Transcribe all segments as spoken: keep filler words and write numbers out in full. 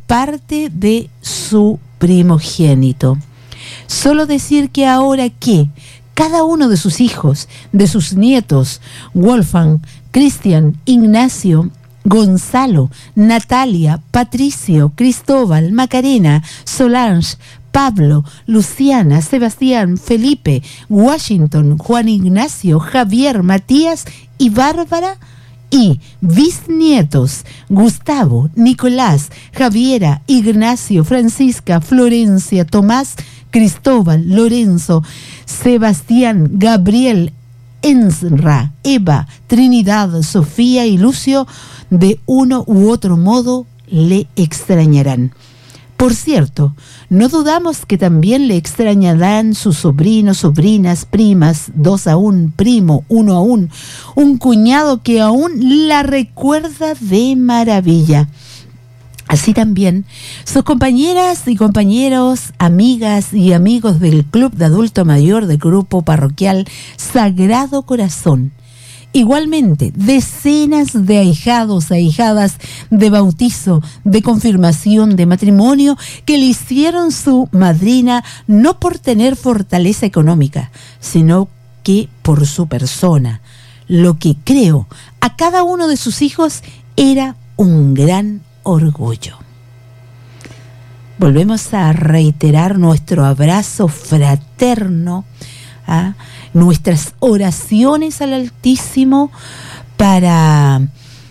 parte de su primogénito. Solo decir que ahora que cada uno de sus hijos, de sus nietos, Wolfgang, Cristian, Ignacio, Gonzalo, Natalia, Patricio, Cristóbal, Macarena, Solange, Pablo, Luciana, Sebastián, Felipe, Washington, Juan Ignacio, Javier, Matías y Bárbara, y bisnietos Gustavo, Nicolás, Javiera, Ignacio, Francisca, Florencia, Tomás, Cristóbal, Lorenzo, Sebastián, Gabriel, Enzra, Eva, Trinidad, Sofía y Lucio, de uno u otro modo le extrañarán. Por cierto, no dudamos que también le extrañarán sus sobrinos, sobrinas, primas, dos a un, primo, uno a un, un cuñado que aún la recuerda de maravilla. Así también, sus compañeras y compañeros, amigas y amigos del Club de Adulto Mayor del Grupo Parroquial Sagrado Corazón. Igualmente, decenas de ahijados, ahijadas de bautizo, de confirmación, de matrimonio, que le hicieron su madrina no por tener fortaleza económica, sino que por su persona. Lo que creo a cada uno de sus hijos era un gran orgullo. Volvemos a reiterar nuestro abrazo fraterno, ¿ah? Nuestras oraciones al Altísimo para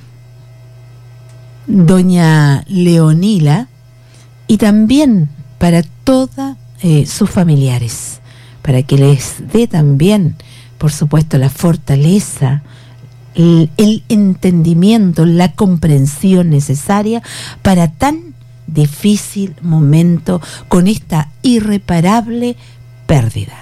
doña Leonila y también para todos eh, sus familiares, para que les dé también, por supuesto, la fortaleza, el, el entendimiento, la comprensión necesaria para tan difícil momento con esta irreparable pérdida.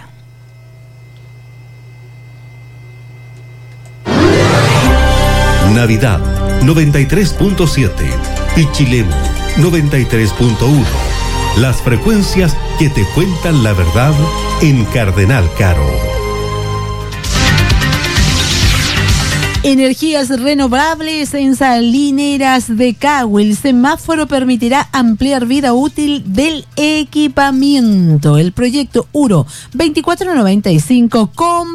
Navidad noventa y tres punto siete, Pichilemu noventa y tres punto uno. Las frecuencias que te cuentan la verdad en Cardenal Caro. Energías renovables en Salineras de Cagua. El semáforo permitirá ampliar vida útil del equipamiento. El proyecto U R O veinticuatro noventa y cinco,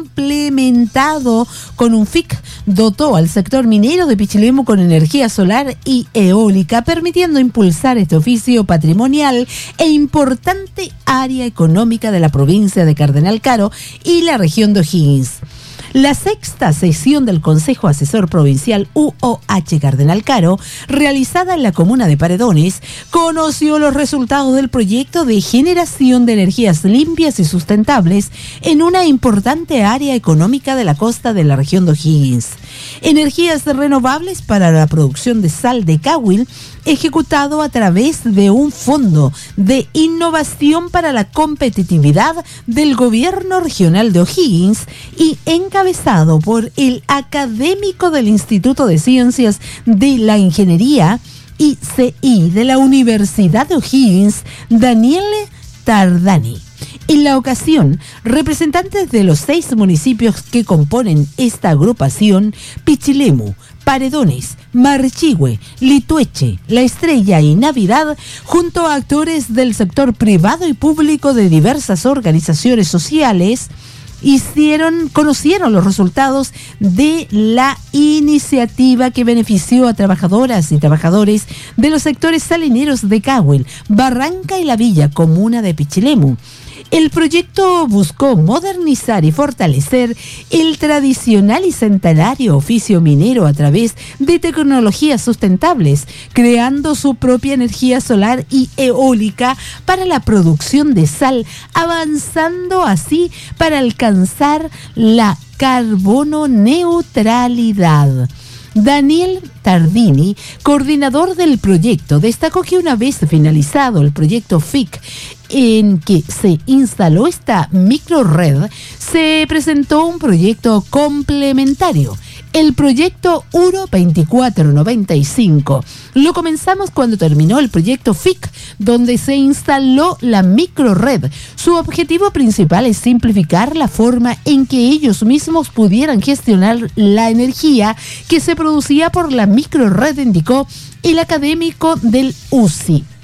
complementado con un F I C, dotó al sector minero de Pichilemu con energía solar y eólica, permitiendo impulsar este oficio patrimonial e importante área económica de la provincia de Cardenal Caro y la región de O'Higgins. La sexta sesión del Consejo Asesor Provincial U O H Cardenal Caro, realizada en la comuna de Paredones, conoció los resultados del proyecto de generación de energías limpias y sustentables en una importante área económica de la costa de la región de O'Higgins. Energías renovables para la producción de sal de Cahuil, ejecutado a través de un fondo de innovación para la competitividad del gobierno regional de O'Higgins y encabezado por el académico del Instituto de Ciencias de la Ingeniería I C I de la Universidad de O'Higgins, Daniele Tardani. En la ocasión, representantes de los seis municipios que componen esta agrupación, Pichilemu, Paredones, Marchihue, Litueche, La Estrella y Navidad, junto a actores del sector privado y público de diversas organizaciones sociales, hicieron, conocieron los resultados de la iniciativa que benefició a trabajadoras y trabajadores de los sectores salineros de Cahuil, Barranca y La Villa, comuna de Pichilemu. El proyecto buscó modernizar y fortalecer el tradicional y centenario oficio minero a través de tecnologías sustentables, creando su propia energía solar y eólica para la producción de sal, avanzando así para alcanzar la carbono neutralidad. Daniel Tardini, coordinador del proyecto, destacó que una vez finalizado el proyecto F I C en que se instaló esta microred, se presentó un proyecto complementario, el proyecto U R O veinticuatro noventa y cinco. Lo comenzamos cuando terminó el proyecto F I C, donde se instaló la microred. Su objetivo principal es simplificar la forma en que ellos mismos pudieran gestionar la energía que se producía por la microred, indicó el académico del U C I.